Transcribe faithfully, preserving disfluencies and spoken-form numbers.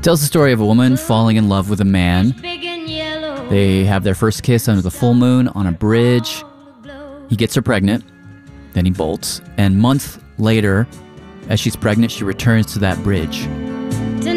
tells the story of a woman falling in love with a man. They have their first kiss under the full moon on a bridge. He gets her pregnant, then he bolts, and months later, as she's pregnant, she returns to that bridge.